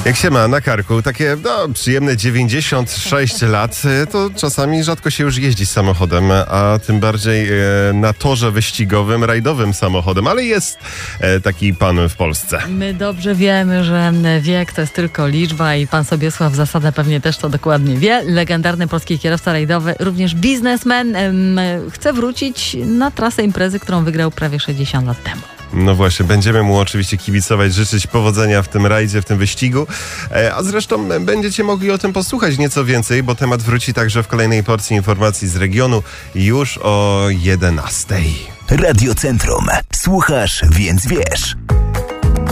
Jak się ma na karku takie przyjemne 96 lat, to czasami rzadko się już jeździ samochodem, a tym bardziej na torze wyścigowym, rajdowym samochodem, ale jest taki pan w Polsce. My dobrze wiemy, że wiek to jest tylko liczba i pan Sobiesław Zasada pewnie też to dokładnie wie. Legendarny polski kierowca rajdowy, również biznesmen, chce wrócić na trasę imprezy, którą wygrał prawie 60 lat temu. No właśnie, będziemy mu oczywiście kibicować, życzyć powodzenia w tym rajdzie, w tym wyścigu, a zresztą będziecie mogli o tym posłuchać nieco więcej, bo temat wróci także w kolejnej porcji informacji z regionu już o 11:00. Radio Centrum. Słuchasz, więc wiesz.